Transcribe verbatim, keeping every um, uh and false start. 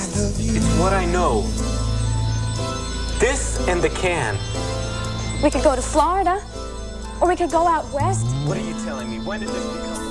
It's what I know. This and the can. We could go to Florida, or we could go out west. What are you telling me? When did this become...